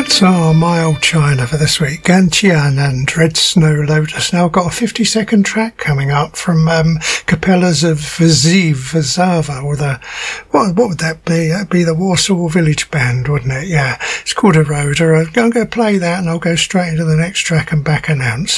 That's our My Old China for this week. Gentian and Red Snow Lotus. Now I've got a 50-second track coming up from Capellas of Warszawa, or what would that be? That'd be the Warsaw Village Band, wouldn't it? Yeah, it's called Eroder. I'm going to play that and I'll go straight into the next track and back announce.